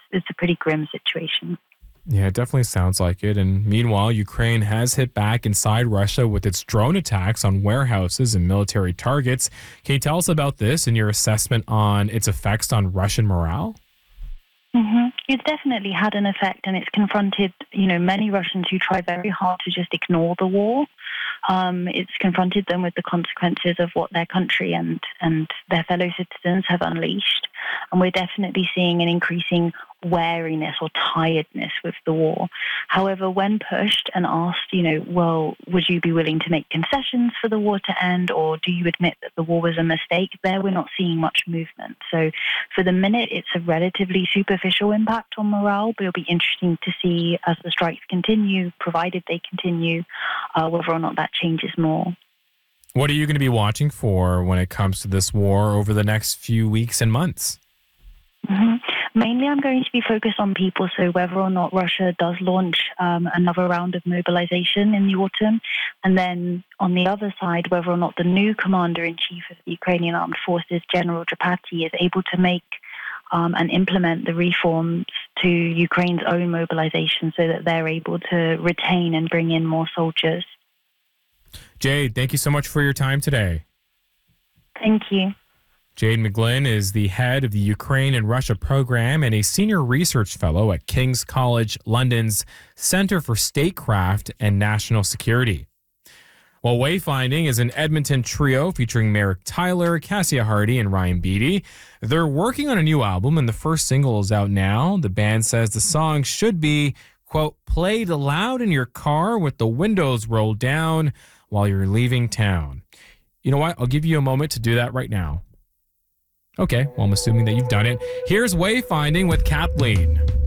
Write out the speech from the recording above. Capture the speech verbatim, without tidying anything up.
it's a pretty grim situation. Yeah, it definitely sounds like it. And meanwhile, Ukraine has hit back inside Russia with its drone attacks on warehouses and military targets. Can you tell us about this and your assessment on its effects on Russian morale? hmm It's definitely had an effect, and it's confronted, you know, many Russians who try very hard to just ignore the war. Um, it's confronted them with the consequences of what their country and, and their fellow citizens have unleashed. And we're definitely seeing an increasing wariness or tiredness with the war. However, when pushed and asked, you know, well, would you be willing to make concessions for the war to end, or do you admit that the war was a mistake? There we're not seeing much movement. So for the minute, it's a relatively superficial impact on morale, but it'll be interesting to see as the strikes continue, provided they continue, uh, whether or not that changes more. What are you going to be watching for when it comes to this war over the next few weeks and months? Mm-hmm. Mainly, I'm going to be focused on people, so whether or not Russia does launch um, another round of mobilization in the autumn, and then on the other side, whether or not the new commander-in-chief of the Ukrainian Armed Forces, General Drapati, is able to make um, and implement the reforms to Ukraine's own mobilization so that they're able to retain and bring in more soldiers. Jade, thank you so much for your time today. Thank you. Jade McGlynn is the head of the Ukraine and Russia program and a senior research fellow at King's College London's Center for Statecraft and National Security. While Wayfinding is an Edmonton trio featuring Merrick Tyler, Cassia Hardy, and Ryan Beatty. They're working on a new album, and the first single is out now. The band says the song should be, quote, played loud in your car with the windows rolled down while you're leaving town. You know what? I'll give you a moment to do that right now. Okay, well, I'm assuming that you've done it. Here's Wayfinding with Kathleen.